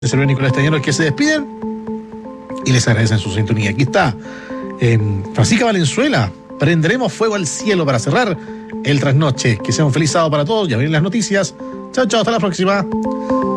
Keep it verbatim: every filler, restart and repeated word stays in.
Sergio Nicolás Tañeros que se despiden y les agradecen su sintonía. Aquí está eh, Francisca Valenzuela. Prenderemos fuego al cielo para cerrar el trasnoche. Que sea un feliz sábado para todos. Ya vienen las noticias. Chao, chao, hasta la próxima.